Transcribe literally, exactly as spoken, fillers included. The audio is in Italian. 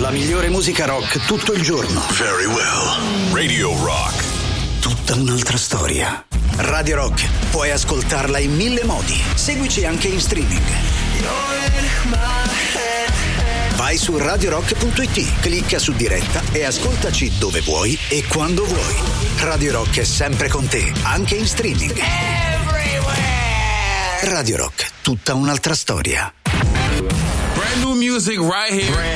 La migliore musica rock tutto il giorno. Very well. Radio Rock. Tutta un'altra storia. Radio Rock, puoi ascoltarla in mille modi. Seguici anche in streaming. Vai su radio rock punto it, clicca su diretta e ascoltaci dove vuoi e quando vuoi. Radio Rock è sempre con te, anche in streaming. Radio Rock, tutta un'altra storia. Brand new music right here.